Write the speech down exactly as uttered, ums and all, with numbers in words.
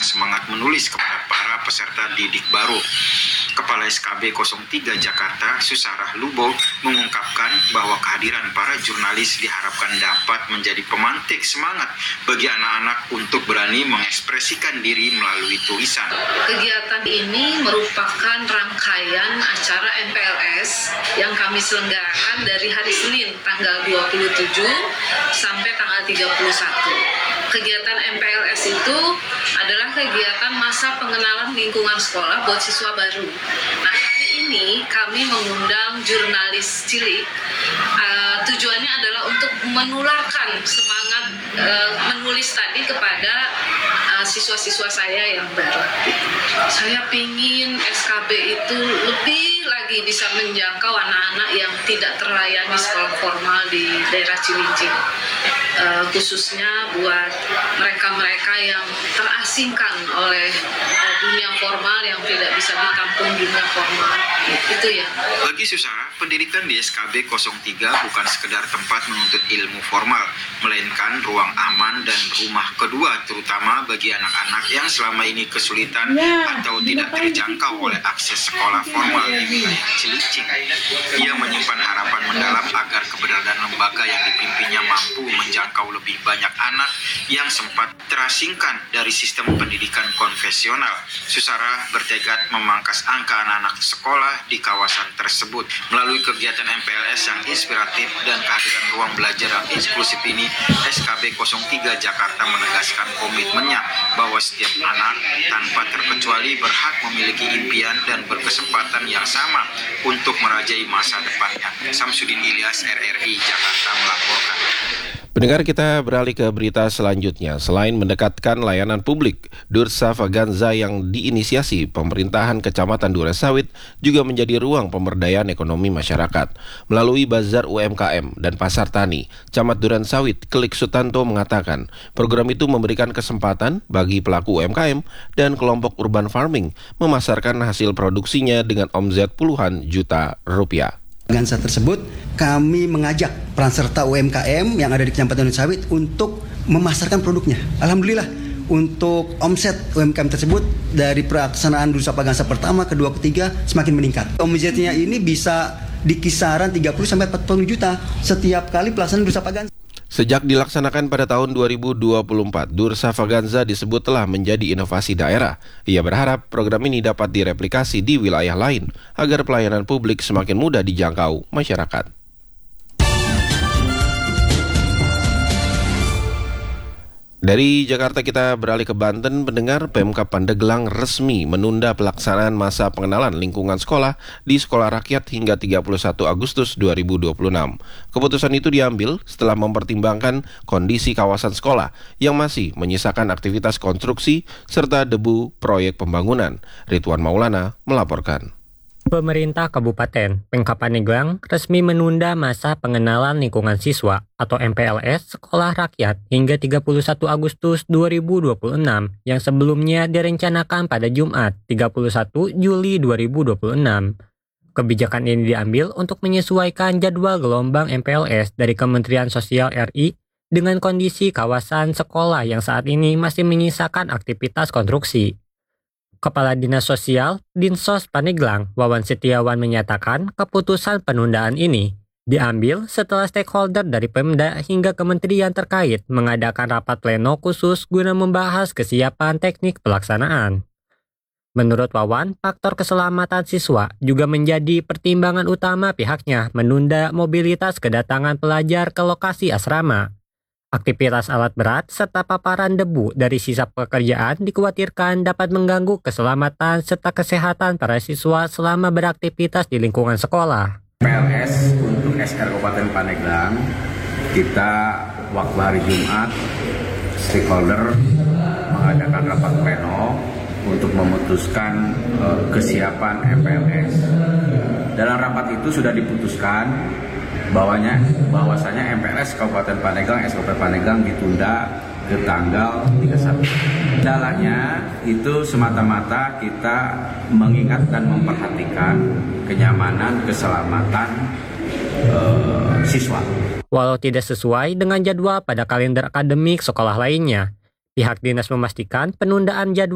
semangat menulis kepada para peserta didik baru. Kepala S K B nol tiga Jakarta, Susarah Lubo, mengungkapkan bahwa kehadiran para jurnalis diharapkan dapat menjadi pemantik semangat bagi anak-anak untuk berani mengekspresikan diri melalui tulisan. Kegiatan ini merupakan rangkaian acara M P L S yang kami selenggarakan dari hari Senin tanggal dua puluh tujuh sampai tanggal tiga puluh satu. Kegiatan M P L S itu adalah kegiatan masa pengenalan lingkungan sekolah buat siswa baru. Nah, kali ini kami mengundang jurnalis cilik. Uh, tujuannya adalah untuk menularkan semangat uh, menulis tadi kepada uh, siswa-siswa saya yang baru. Saya pingin S K B itu lebih lagi bisa menjangkau anak-anak yang tidak terlayani sekolah formal di daerah Cilincing. Uh, khususnya buat mereka-mereka yang terasingkan oleh uh, dunia formal yang tidak bisa ditampung dunia formal. Itu ya. Bagi Susara, pendidikan di S K B nol tiga bukan sekedar tempat menuntut ilmu formal, melainkan ruang aman dan rumah kedua, terutama bagi anak-anak yang selama ini kesulitan ya, atau tidak terjangkau oleh akses sekolah formal di wilayah Cilincing. Ia menyimpan harapan mendalam agar keberadaan lembaga yang dipimpinnya mampu menjangkau lebih banyak anak yang sempat terasingkan dari sistem pendidikan konvensional. Susara bertekad memangkas angka anak-anak sekolah di kawasan tersebut. Melalui kegiatan M P L S yang inspiratif dan kehadiran ruang belajar yang inklusif ini, S K B nol tiga Jakarta menegaskan komitmennya bahwa setiap anak tanpa terkecuali berhak memiliki impian dan berkesempatan yang sama untuk merajai masa depannya. Samsudin Ilyas, R R I Jakarta melaporkan. Pendengar, kita beralih ke berita selanjutnya. Selain mendekatkan layanan publik, Dursa Faganza yang diinisiasi pemerintahan Kecamatan Durensawit juga menjadi ruang pemberdayaan ekonomi masyarakat. Melalui Bazar U M K M dan Pasar Tani, Camat Durensawit, Kelik Sutanto mengatakan, program itu memberikan kesempatan bagi pelaku U M K M dan kelompok urban farming memasarkan hasil produksinya dengan omzet puluhan juta rupiah. Dengan saat tersebut, kami mengajak peran serta U M K M yang ada di Kecamatan Durensawit untuk memasarkan produknya. Alhamdulillah, untuk omset U M K M tersebut dari pelaksanaan Dursa Faganza pertama, kedua, ketiga semakin meningkat. Omsetnya ini bisa di kisaran tiga puluh sampai empat puluh juta setiap kali pelaksanaan Dursa Faganza. Sejak dilaksanakan pada tahun dua ribu dua puluh empat, Dursa Faganza disebut telah menjadi inovasi daerah. Ia berharap program ini dapat direplikasi di wilayah lain agar pelayanan publik semakin mudah dijangkau masyarakat. Dari Jakarta kita beralih ke Banten. Pendengar, Pemkab Pandeglang resmi menunda pelaksanaan masa pengenalan lingkungan sekolah di sekolah rakyat hingga tiga puluh satu Agustus dua ribu dua puluh enam. Keputusan itu diambil setelah mempertimbangkan kondisi kawasan sekolah yang masih menyisakan aktivitas konstruksi serta debu proyek pembangunan. Ridwan Maulana melaporkan. Pemerintah Kabupaten Pemkab Pandeglang resmi menunda masa pengenalan lingkungan siswa atau M P L S Sekolah Rakyat hingga tiga puluh satu Agustus dua ribu dua puluh enam yang sebelumnya direncanakan pada Jumat tiga puluh satu Juli dua ribu dua puluh enam. Kebijakan ini diambil untuk menyesuaikan jadwal gelombang M P L S dari Kementerian Sosial R I dengan kondisi kawasan sekolah yang saat ini masih menyisakan aktivitas konstruksi. Kepala Dinas Sosial Dinsos Pandeglang, Wawan Setiawan, menyatakan keputusan penundaan ini diambil setelah stakeholder dari Pemda hingga kementerian terkait mengadakan rapat pleno khusus guna membahas kesiapan teknik pelaksanaan. Menurut Wawan, faktor keselamatan siswa juga menjadi pertimbangan utama pihaknya menunda mobilitas kedatangan pelajar ke lokasi asrama. Aktivitas alat berat serta paparan debu dari sisa pekerjaan dikhawatirkan dapat mengganggu keselamatan serta kesehatan para siswa selama beraktivitas di lingkungan sekolah. P L S untuk S R Kabupaten Pandeglang, kita waktu hari Jumat, stakeholder mengadakan rapat pleno untuk memutuskan uh, kesiapan M P L S. Dalam rapat itu sudah diputuskan bahwanya bahwasanya M P L S Kabupaten Pandeglang, S K P Pandeglang ditunda ke tanggal tiga puluh satu. Kendalanya itu semata-mata kita mengingat dan memperhatikan kenyamanan, keselamatan uh, siswa. Walau tidak sesuai dengan jadwal pada kalender akademik sekolah lainnya, pihak dinas memastikan penundaan jadwal